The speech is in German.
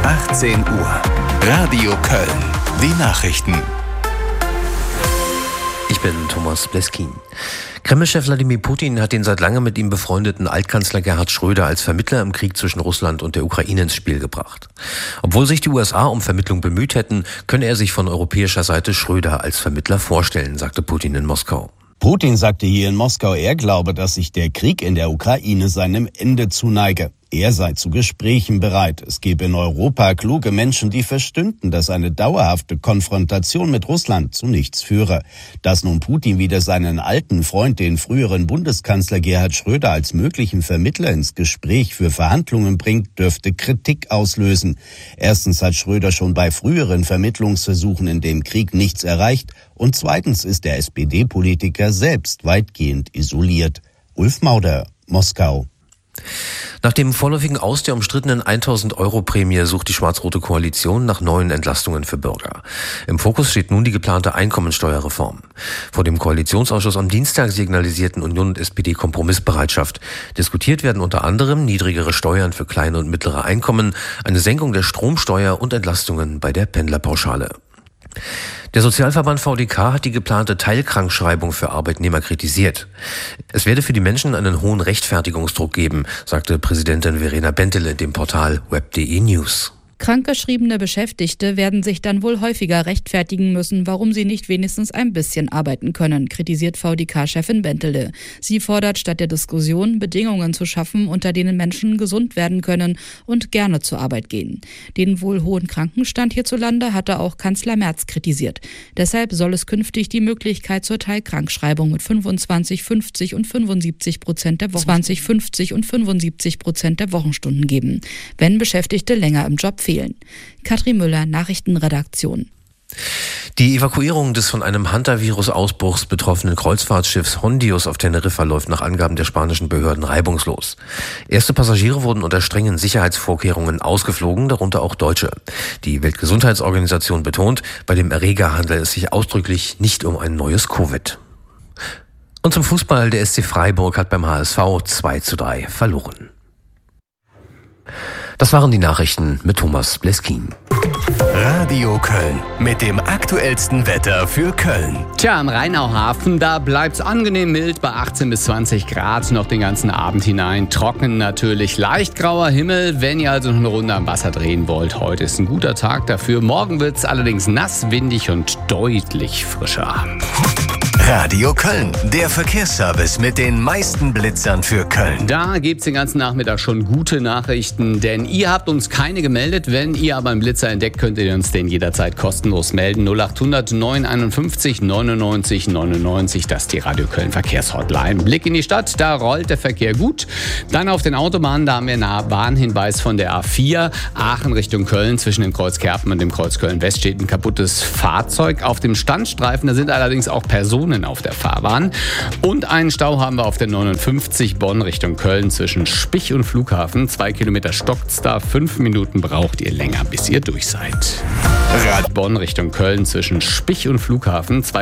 18 Uhr. Radio Köln. Die Nachrichten. Ich bin Thomas Bleskin. Kreml-Chef Wladimir Putin hat den seit langem mit ihm befreundeten Altkanzler Gerhard Schröder als Vermittler im Krieg zwischen Russland und der Ukraine ins Spiel gebracht. Obwohl sich die USA um Vermittlung bemüht hätten, könne er sich von europäischer Seite Schröder als Vermittler vorstellen, sagte Putin in Moskau. Putin sagte hier in Moskau, er glaube, dass sich der Krieg in der Ukraine seinem Ende zuneige. Er sei zu Gesprächen bereit. Es gebe in Europa kluge Menschen, die verstünden, dass eine dauerhafte Konfrontation mit Russland zu nichts führe. Dass nun Putin wieder seinen alten Freund, den früheren Bundeskanzler Gerhard Schröder, als möglichen Vermittler ins Gespräch für Verhandlungen bringt, dürfte Kritik auslösen. Erstens hat Schröder schon bei früheren Vermittlungsversuchen in dem Krieg nichts erreicht. Und zweitens ist der SPD-Politiker selbst weitgehend isoliert. Ulf Mauder, Moskau. Nach dem vorläufigen Aus der umstrittenen 1.000-Euro-Prämie sucht die schwarz-rote Koalition nach neuen Entlastungen für Bürger. Im Fokus steht nun die geplante Einkommensteuerreform. Vor dem Koalitionsausschuss am Dienstag signalisierten Union und SPD Kompromissbereitschaft. Diskutiert werden unter anderem niedrigere Steuern für kleine und mittlere Einkommen, eine Senkung der Stromsteuer und Entlastungen bei der Pendlerpauschale. Der Sozialverband VDK hat die geplante Teilkrankschreibung für Arbeitnehmer kritisiert. Es werde für die Menschen einen hohen Rechtfertigungsdruck geben, sagte Präsidentin Verena Bentele dem Portal web.de News. Krankgeschriebene Beschäftigte werden sich dann wohl häufiger rechtfertigen müssen, warum sie nicht wenigstens ein bisschen arbeiten können, kritisiert VDK-Chefin Bentele. Sie fordert statt der Diskussion, Bedingungen zu schaffen, unter denen Menschen gesund werden können und gerne zur Arbeit gehen. Den wohl hohen Krankenstand hierzulande hatte auch Kanzler Merz kritisiert. Deshalb soll es künftig die Möglichkeit zur Teilkrankschreibung mit 25, 50 und 75% der Wochenstunden geben, wenn Beschäftigte länger im Job fehlen. Katrin Müller, Nachrichtenredaktion. Die Evakuierung des von einem Hantavirus-Ausbruchs betroffenen Kreuzfahrtschiffs Hondius auf Teneriffa läuft nach Angaben der spanischen Behörden reibungslos. Erste Passagiere wurden unter strengen Sicherheitsvorkehrungen ausgeflogen, darunter auch Deutsche. Die Weltgesundheitsorganisation betont, bei dem Erreger handele es sich ausdrücklich nicht um ein neues Covid. Und zum Fußball, der SC Freiburg hat beim HSV 2:3 verloren. Das waren die Nachrichten mit Thomas Bleskin. Radio Köln mit dem aktuellsten Wetter für Köln. Tja, am Rheinauhafen, da bleibt's angenehm mild bei 18 bis 20 Grad noch den ganzen Abend hinein. Trocken natürlich, leicht grauer Himmel, wenn ihr also noch eine Runde am Wasser drehen wollt. Heute ist ein guter Tag dafür. Morgen wird's allerdings nass, windig und deutlich frischer. Radio Köln, der Verkehrsservice mit den meisten Blitzern für Köln. Da gibt's den ganzen Nachmittag schon gute Nachrichten, denn ihr habt uns keine gemeldet. Wenn ihr aber einen Blitzer entdeckt, könnt ihr uns den jederzeit kostenlos melden. 0800 951 99 99, das ist die Radio Köln Verkehrshotline. Blick in die Stadt, da rollt der Verkehr gut. Dann auf den Autobahnen, da haben wir einen Warnhinweis von der A4, Aachen Richtung Köln. Zwischen dem Kreuz Kerpen und dem Kreuz Köln-West steht ein kaputtes Fahrzeug. Auf dem Standstreifen, da sind allerdings auch Personen auf der Fahrbahn. Und einen Stau haben wir auf der 59 Bonn Richtung Köln zwischen Spich und Flughafen. 2 Kilometer stockt's da, 5 Minuten braucht ihr länger, bis ihr durch seid. Bonn Richtung Köln zwischen Spich und Flughafen.